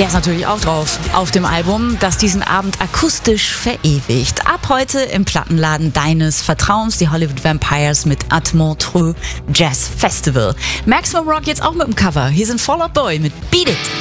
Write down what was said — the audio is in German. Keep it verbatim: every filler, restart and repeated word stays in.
Der ist natürlich auch drauf auf dem Album, das diesen Abend akustisch verewigt. Ab heute im Plattenladen deines Vertrauens, die Hollywood Vampires mit At Montreux Jazz Festival. Maximum Rock jetzt auch mit dem Cover. Hier sind Fall Out Boy mit Beat It.